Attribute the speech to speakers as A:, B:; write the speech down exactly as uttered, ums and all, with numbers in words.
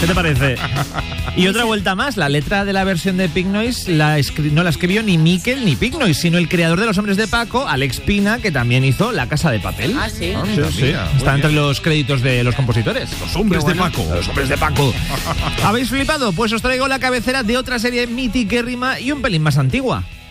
A: ¿Qué te parece? Y otra vuelta más, la letra de la versión de Pink Noise la escri- no la escribió ni Miquel ni Pink Noise, sino el creador de Los Hombres de Paco, Alex Pina, que también hizo La Casa de Papel.
B: Ah, sí.
C: Ah,
A: Sí,
C: mira,
A: sí.
C: mira, muy
A: Está entre
C: bien.
A: los créditos de los compositores.
C: Los hombres de Paco.
A: Los Hombres de Paco. ¿Habéis flipado? Pues os traigo la cabecera de otra serie mitiquérrima y un pelín más antigua.